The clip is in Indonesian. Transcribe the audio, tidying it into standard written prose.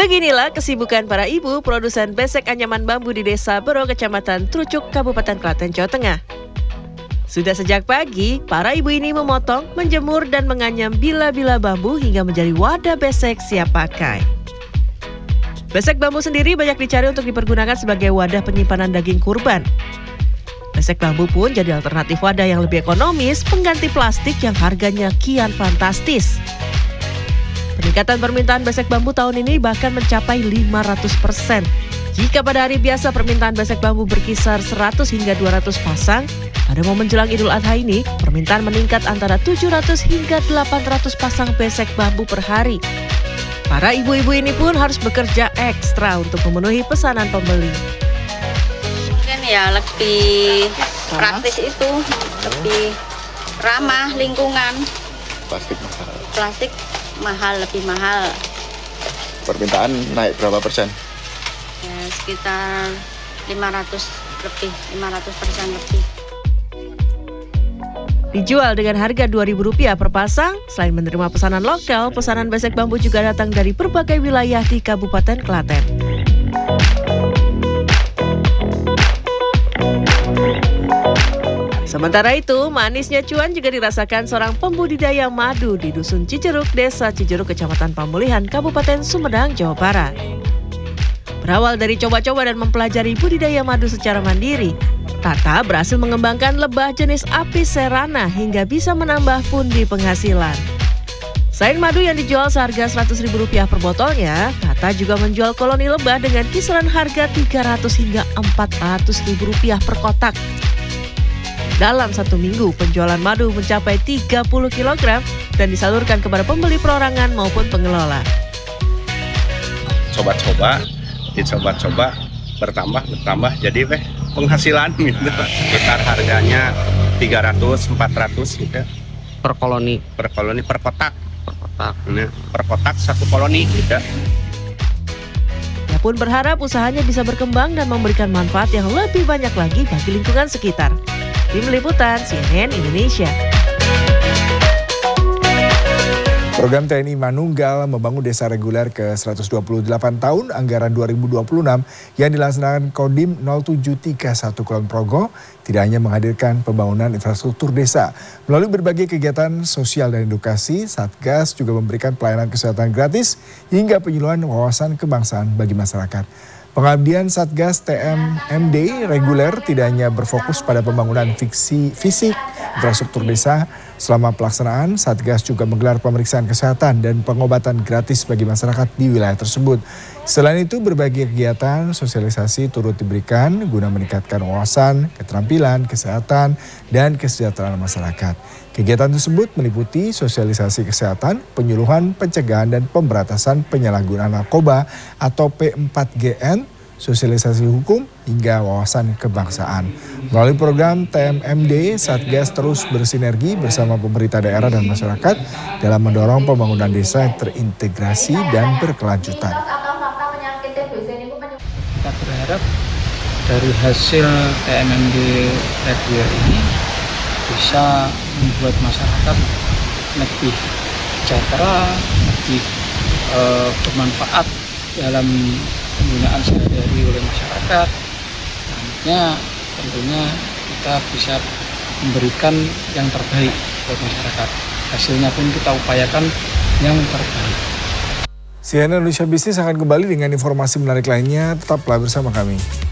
Beginilah kesibukan para ibu produsen besek anyaman bambu di Desa Bero, Kecamatan Trucuk, Kabupaten Klaten, Jawa Tengah. Sudah sejak pagi, para ibu ini memotong, menjemur, dan menganyam bila-bila bambu hingga menjadi wadah besek siap pakai. Besek bambu sendiri banyak dicari untuk dipergunakan sebagai wadah penyimpanan daging kurban. Besek bambu pun jadi alternatif wadah yang lebih ekonomis, pengganti plastik yang harganya kian fantastis. Peningkatan permintaan besek bambu tahun ini bahkan mencapai 500%. Jika pada hari biasa permintaan besek bambu berkisar 100 hingga 200 pasang, pada momen jelang Idul Adha ini, permintaan meningkat antara 700 hingga 800 pasang besek bambu per hari. Para ibu-ibu ini pun harus bekerja ekstra untuk memenuhi pesanan pembeli. Mungkin ya lebih praktis itu, lebih ramah lingkungan. Plastik mahal, lebih mahal. Permintaan naik berapa persen? Ya, sekitar 500% lebih. Dijual dengan harga Rp2.000 per pasang. Selain menerima pesanan lokal, pesanan besek bambu juga datang dari berbagai wilayah di Kabupaten Klaten. Sementara itu, manisnya cuan juga dirasakan seorang pembudidaya madu di Dusun Cijeruk, Desa Cijeruk, Kecamatan Pamulihan, Kabupaten Sumedang, Jawa Barat. Berawal dari coba-coba dan mempelajari budidaya madu secara mandiri, Tata berhasil mengembangkan lebah jenis Apis cerana hingga bisa menambah pundi penghasilan. Selain madu yang dijual seharga Rp100.000 per botolnya, Tata juga menjual koloni lebah dengan kisaran harga Rp300 hingga Rp400.000 per kotak. Dalam satu minggu, penjualan madu mencapai 30 kg dan disalurkan kepada pembeli perorangan maupun pengelola. Dicoba-coba, bertambah, jadi penghasilan gitu. Sekitar harganya 300-400 gitu. Per koloni, per kotak. Per kotak satu koloni gitu. Ia pun berharap usahanya bisa berkembang dan memberikan manfaat yang lebih banyak lagi bagi lingkungan sekitar. Tim Liputan CNN Indonesia. Program TNI Manunggal membangun desa reguler ke-128 tahun anggaran 2026 yang dilaksanakan Kodim 0731 Kulon Progo tidak hanya menghadirkan pembangunan infrastruktur desa. Melalui berbagai kegiatan sosial dan edukasi, Satgas juga memberikan pelayanan kesehatan gratis hingga penyuluhan wawasan kebangsaan bagi masyarakat. Pengabdian Satgas TMMD reguler tidak hanya berfokus pada pembangunan fisik infrastruktur desa. Selama pelaksanaan, Satgas juga menggelar pemeriksaan kesehatan dan pengobatan gratis bagi masyarakat di wilayah tersebut. Selain itu, berbagai kegiatan sosialisasi turut diberikan guna meningkatkan wawasan, keterampilan, kesehatan, dan kesejahteraan masyarakat. Kegiatan tersebut meliputi sosialisasi kesehatan, penyuluhan, pencegahan, dan pemberantasan penyalahgunaan narkoba atau P4GN, sosialisasi hukum, hingga wawasan kebangsaan. Melalui program TMMD, Satgas terus bersinergi bersama pemerintah daerah dan masyarakat dalam mendorong pembangunan desa yang terintegrasi dan berkelanjutan. Kita berharap dari hasil TMMD reguler ini bisa membuat masyarakat lebih sejahtera, lebih bermanfaat dalam penggunaan sehari-hari oleh masyarakat. Selanjutnya tentunya kita bisa memberikan yang terbaik buat masyarakat. Hasilnya pun kita upayakan yang terbaik. CNN Indonesia Business akan kembali dengan informasi menarik lainnya. Tetaplah bersama kami.